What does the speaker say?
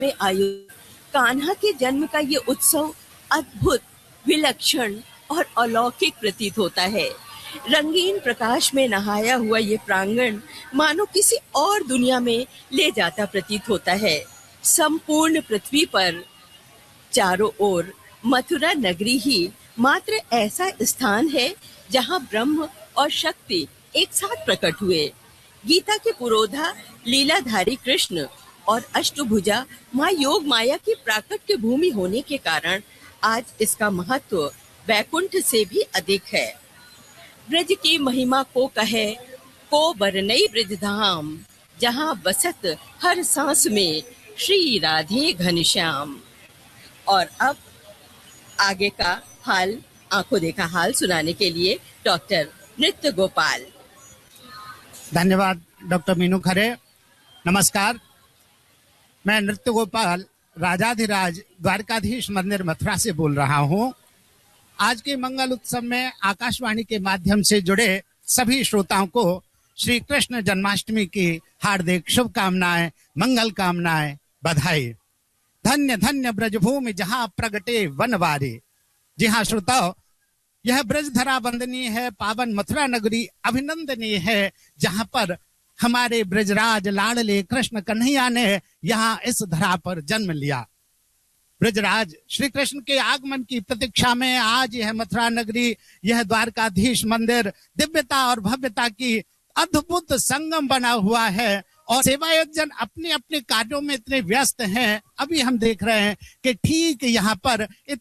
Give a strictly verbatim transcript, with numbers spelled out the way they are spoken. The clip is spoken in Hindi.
में आयोजित कान्हा के जन्म का ये उत्सव अद्भुत, विलक्षण और अलौकिक प्रतीत होता है। रंगीन प्रकाश में नहाया हुआ ये प्रांगण मानो किसी और दुनिया में ले जाता प्रतीत होता है। संपूर्ण पृथ्वी पर चारों ओर मथुरा नगरी ही मात्र ऐसा स्थान है जहां ब्रह्म और शक्ति एक साथ प्रकट हुए। गीता के पुरोधा लीलाधारी कृष्ण और अष्टभुजा माँ योग माया की प्राकट्य भूमि होने के कारण आज इसका महत्व वैकुंठ से भी अधिक है। ब्रज की महिमा को कहे को बरनई ब्रज धाम, जहाँ बसत हर सांस में श्री राधे घनश्याम। और अब आगे का हाल, आंखों देखा हाल सुनाने के लिए डॉक्टर नृत्य गोपाल। धन्यवाद डॉक्टर मीनू खरे। नमस्कार, मैं नृत्य गोपाल राजाधिराज द्वारकाधीश मंदिर मथुरा से बोल रहा हूँ। आज के मंगल उत्सव में आकाशवाणी के माध्यम से जुड़े सभी श्रोताओं को श्री कृष्ण जन्माष्टमी की हार्दिक शुभकामनाएं, मंगल कामनाएं, बधाई। धन्य धन्य ब्रजभूमि जहाँ प्रगटे वनवारी। जी हाँ श्रोताओ, यह ब्रजधरा वंदनीय है, पावन मथुरा नगरी अभिनंदनीय है, जहाँ पर हमारे ब्रजराज लाडले कृष्ण कन्हैया ने यहाँ इस धरा पर जन्म लिया। ब्रजराज श्री कृष्ण के आगमन की प्रतीक्षा में आज यह मथुरा नगरी, यह द्वारकाधीश मंदिर दिव्यता और भव्यता की अद्भुत संगम बना हुआ है। और सेवायत जन अपने अपने कार्यों में इतने व्यस्त हैं। अभी हम देख रहे हैं कि ठीक यहाँ पर